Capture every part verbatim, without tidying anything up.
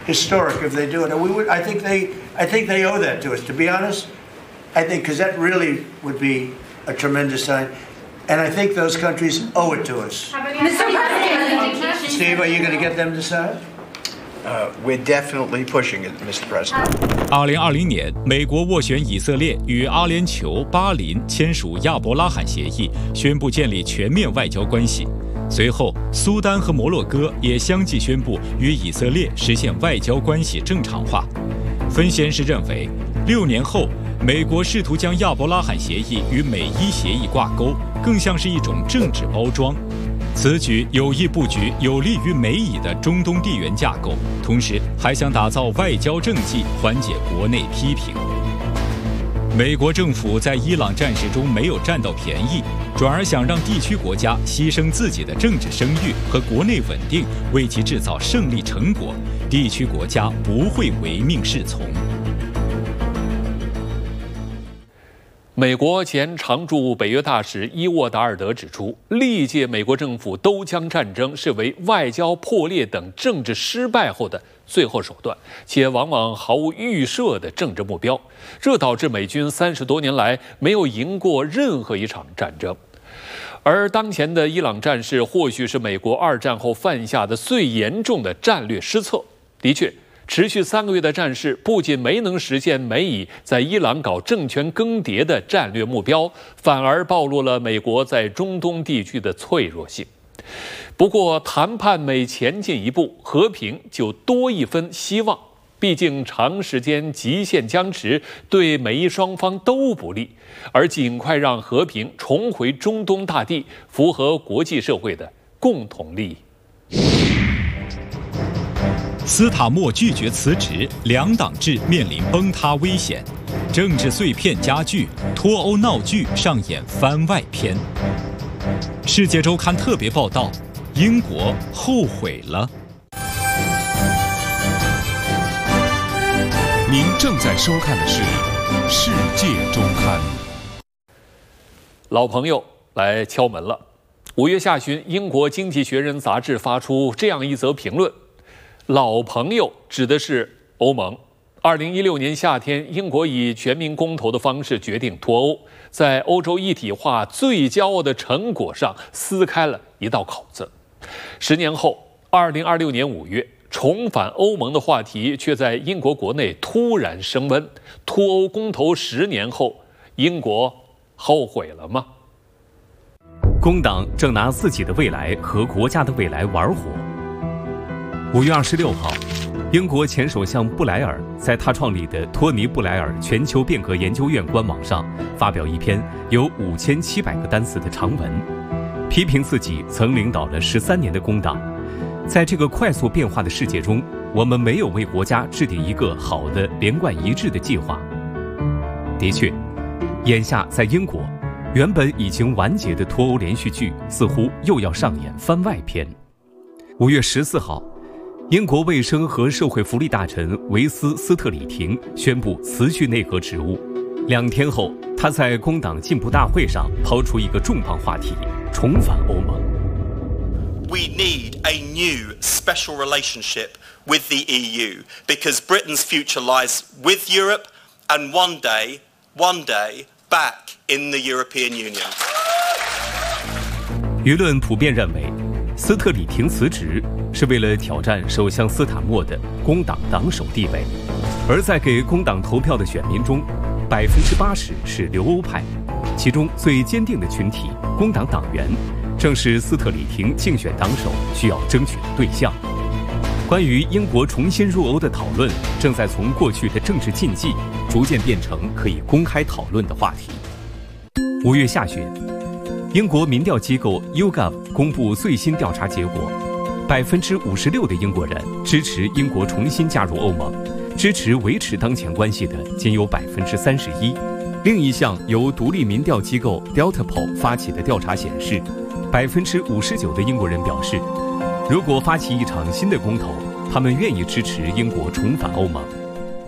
historic if they do it. And we would, I think they, I think they owe that to us. To be honest, I think because that really would be a tremendous sign, and I think those countries owe it to us. Mister President, Steve, are you going to get them to sign? Uh, we're definitely pushing it, Mister President. 二零二零年，美国斡旋以色列与阿联酋巴林签署亚伯拉罕协议，宣布建立全面外交关系。随后，苏丹和摩洛哥也相继宣布与以色列实现外交关系正常化。分析人士认为，六年后，美国试图将亚伯拉罕协议与美伊协议挂钩，更像是一种政治包装。此举有意布局有利于美以的中东地缘架构，同时还想打造外交政绩，缓解国内批评。美国政府在伊朗战事中没有占到便宜，转而想让地区国家牺牲自己的政治声誉和国内稳定，为其制造胜利成果，地区国家不会唯命是从。 美国前常驻北约大使伊沃达尔德指出，历届美国政府都将战争视为外交破裂等政治失败后的最后手段，且往往毫无预设的政治目标，这导致美军三十多年来没有赢过任何一场战争。而当前的伊朗战事，或许是美国二战后犯下的最严重的战略失策。的确，持续三个月的战事不仅没能实现美以在伊朗搞政权更迭的战略目标，反而暴露了美国在中东地区的脆弱性。不过，谈判每前进一步，和平就多一分希望。毕竟，长时间极限僵持对美伊双方都不利，而尽快让和平重回中东大地，符合国际社会的共同利益。 斯塔默拒绝辞职，两党制面临崩塌危险，政治碎片加剧，脱欧闹剧上演番外篇。世界周刊特别报道：英国后悔了。 您正在收看的是《世界周刊》。 老朋友来敲门了。五月下旬，英国《经济学人》杂志发出这样一则评论。老朋友指的是欧盟。二零一六年夏天，英国以全民公投的方式决定脱欧，在欧洲一体化最骄傲的成果上撕开了一道口子。十年后，二零二六年五月，重返欧盟的话题却在英国国内突然升温。脱欧公投十年后，英国后悔了吗？ 工党正拿自己的未来和国家的未来玩火。五月二十六号，英国前首相布莱尔在他创立的托尼·布莱尔全球变革研究院官网上发表一篇有五千七百个单词的长文，批评自己曾领导了十三年的工党。在这个快速变化的世界中，我们没有为国家制定一个好的连贯一致的计划。的确，眼下在英国，原本已经完结的脱欧连续剧似乎又要上演番外篇。五月十四号，英国卫生和社会福利大臣维斯·斯特里廷宣布辞去内阁职务。两天后，他在工党进步大会上抛出一个重磅话题：重返欧盟。 We need a new special relationship with the E U because Britain's future lies with Europe and one day, one day, back in the European Union. 舆论普遍认为，斯特里廷辞职是为了挑战首相斯塔默的工党党首地位，而在给工党投票的选民中，百分之八十是留欧派，其中最坚定的群体工党党员，正是斯特里廷竞选党首需要争取的对象。关于英国重新入欧的讨论，正在从过去的政治禁忌，逐渐变成可以公开讨论的话题。五月下旬，英国民调机构 YouGov 公布最新调查结果，百分之五十六的英国人支持英国重新加入欧盟，支持维持当前关系的仅有百分之三十一。另一项由独立民调机构 Delta Poll 发起的调查显示，百分之五十九的英国人表示，如果发起一场新的公投，他们愿意支持英国重返欧盟。 I'm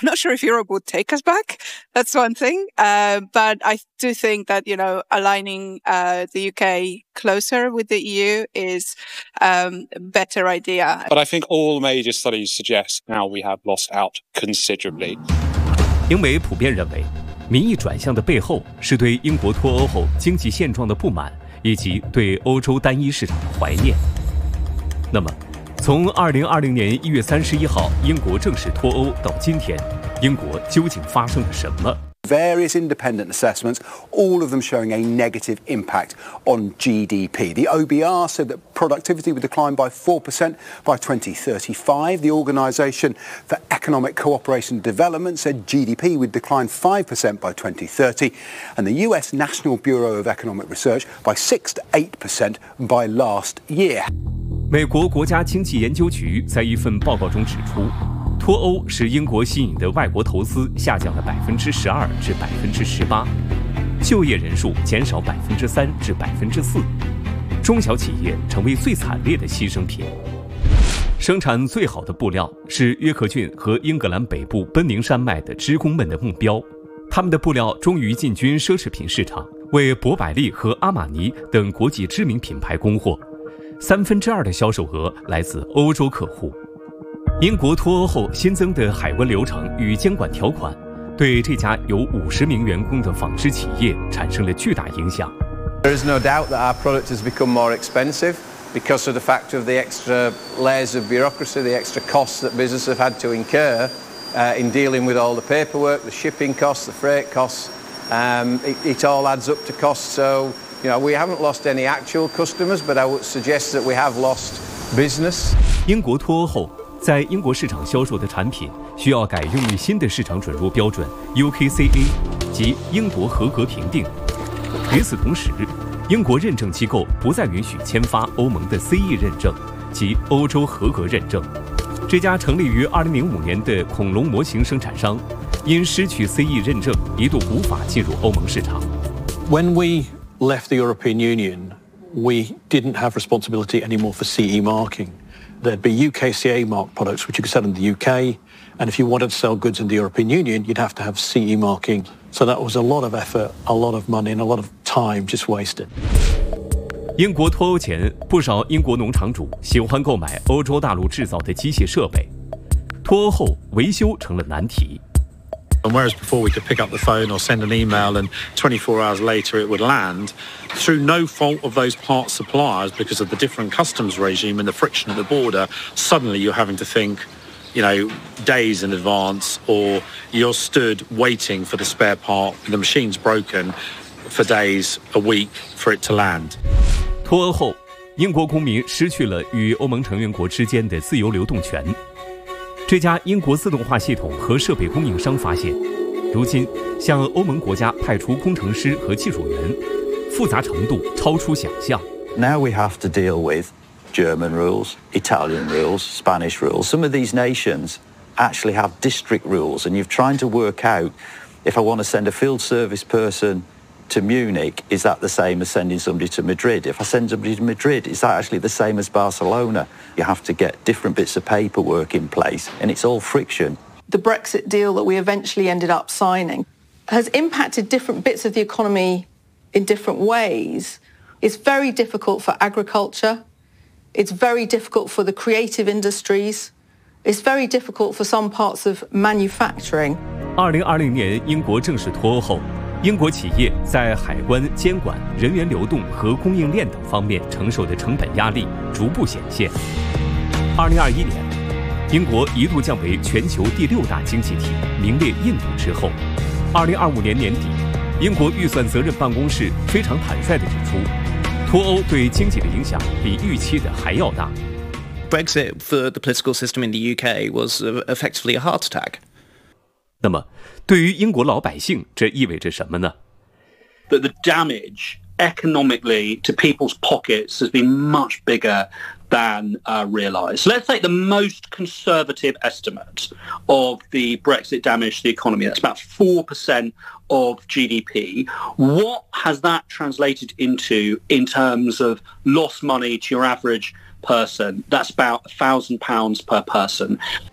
not sure if Europe would take us back. That's one thing. Uh, but I do think that, you know, aligning uh, the U K closer with the E U is um, a better idea. But I think all major studies suggest now we have lost out considerably. 英媒普遍认为，民意转向的背后是对英国脱欧后经济现状的不满，以及对欧洲单一市场的怀念。那么，从二零二零年一月三十一号英国正式脱欧到今天，英国究竟发生了什么？ Various independent assessments, all of them showing a negative impact on G D P. The O B R said that productivity would decline by four percent by twenty thirty-five. The Organisation for Economic Cooperation and Development said G D P would decline five percent by twenty thirty, and the U S National Bureau of Economic Research by six to eight percent by last year. 美国国家经济研究局在一份报告中指出，脱欧使英国吸引的外国投资下降了百分之十二至百分之十八，就业人数减少百分之三至百分之四，中小企业成为最惨烈的牺牲品。生产最好的布料是约克郡和英格兰北部奔宁山脉的织工们的目标，他们的布料终于进军奢侈品市场，为博百利和阿玛尼等国际知名品牌供货。三分之二的销售额来自欧洲客户。英国脱欧后新增的海关流程与监管条款，对这家有五十名员工的纺织企业产生了巨大影响。 There is no doubt that our product has become more expensive because of the fact of the extra layers of bureaucracy, the extra costs that businesses have had to incur uh, in dealing with all the paperwork, the shipping costs, the freight costs. Um, it, it all adds up to costs. So, you know, we haven't lost any actual customers, but I would suggest that we have lost business. 英国脱欧后，在英国市场销售的产品需要改用于新的市场准入标准 U K C A 及英国合格评定。与此同时，英国认证机构不再允许签发欧盟的 C E 认证及欧洲合格认证。这家成立于二零零五年的恐龙模型生产商，因失去 C E 认证，一度无法进入欧盟市场。 When we left the European Union, we didn't have responsibility anymore for C E marking. There'd be U K C A marked products which you could sell in the U K, and if you wanted to sell goods in the European Union, you'd have to have C E marking. So that was a lot of effort, a lot of money, and a lot of time just wasted. 英国脱欧前，不少英国农场主喜欢购买欧洲大陆制造的机械设备。脱欧后，维修成了难题。 And whereas before we could pick up the phone or send an email and twenty-four hours later it would land, through no fault of those parts suppliers because of the different customs regime and the friction at the border, suddenly you're having to think, you know, days in advance, or you're stood waiting for the spare part, the machine's broken for days, a week for it to land. 脱欧后，英国公民失去了与欧盟成员国之间的自由流动权。这家英国自动化系统和设备供应商发现，如今向欧盟国家派出工程师和技术员，复杂程度超出想象。 Now we have to deal with German rules, Italian rules, Spanish rules. Some of these nations actually have district rules, and you're trying to work out if I want to send a field service person to Munich, is that the same as sending somebody to Madrid? If I send somebody to Madrid, is that actually the same as Barcelona? You have to get different bits of paperwork in place, and it's all friction. The Brexit deal that we eventually ended up signing has impacted different bits of the economy in different ways. It's very difficult for agriculture. It's very difficult for the creative industries. It's very difficult for some parts of manufacturing. 二零二零年，英国正式脱欧后，英国企业在海关、监管、人员流动和供应链等方面承受的成本压力逐步显现。二零二一年，英国一度降为全球第六大经济体，名列印度之后。二零二五年年底，英国预算责任办公室非常坦率地指出，脱欧对经济的影响比预期的还要大。 Brexit for the political system in the U K was effectively a heart attack. 那么，对于英国老百姓，这意味着什么呢？ That the damage economically to people's pockets has been much bigger than uh, realised. So let's take the most conservative estimate of the Brexit damage to the economy. That's about four percent of G D P. What has that translated into in terms of lost money to your average person? That's about one thousand pounds per person.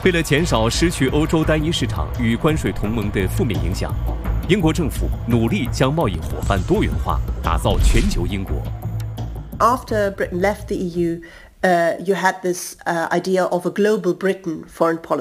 为了减少失去欧洲单一市场与关税同盟的负面影响，英国政府努力将贸易伙伴多元化，打造全球英国。 After Britain left the E U, uh, you had this uh, idea of a global Britain foreign policy.